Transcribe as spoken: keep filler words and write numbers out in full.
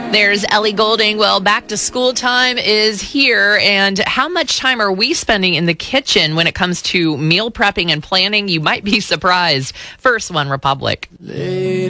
There's Ellie Goulding. Well, back to school time is here. And how much time are we spending in the kitchen when it comes to meal prepping and planning? You might be surprised. First, One Republic.